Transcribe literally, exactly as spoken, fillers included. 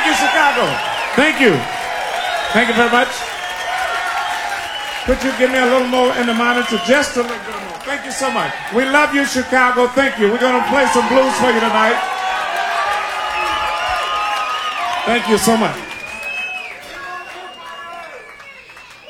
you, Chicago. Thank you. Thank you very much. Could you give me a little more in the monitor? Just a little bit more. Thank you so much. We love you, Chicago. Thank you. We're going to play some blues for you tonight. Thank you so much.